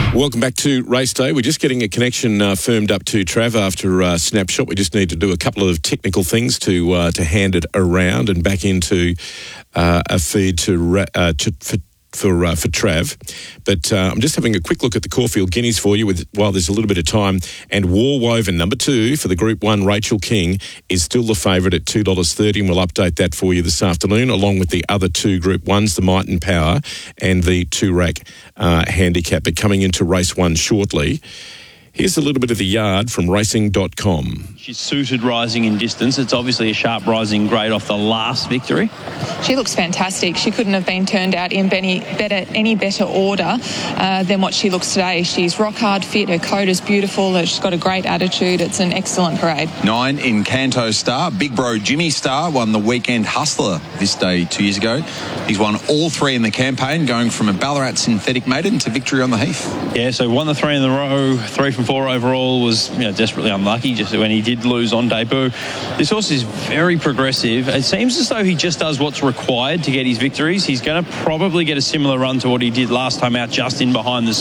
Welcome back to Race Day. We're just getting a connection firmed up to Trav after Snapshot. We just need to do a couple of technical things to hand it around and back into a feed for Trav. But I'm just having a quick look at the Caulfield Guineas for you while there's a little bit of time. And War Woven, number 2 for the Group 1, Rachel King, is still the favourite at $2.30, and we'll update that for you this afternoon, along with the other 2 Group 1s, the Might and Power and the Toorak handicap. But coming into race 1 shortly, here's a little bit of the yard from racing.com. She's suited rising in distance. It's obviously a sharp rising grade off the last victory. She looks fantastic. She couldn't have been turned out in any better order than what she looks today. She's rock hard fit. Her coat is beautiful. She's got a great attitude. It's an excellent parade. 9 in Canto Star. Big bro Jimmy Star won the Weekend Hustler this day 2 years ago. He's won all 3 in the campaign, going from a Ballarat synthetic maiden to victory on the Heath. Yeah, so won the 3 in the row. 3 from 4 overall. Was desperately unlucky just when he did lose on debut. This horse is very progressive. It seems as though he just does what's required to get his victories. He's going to probably get a similar run to what he did last time out, just in behind the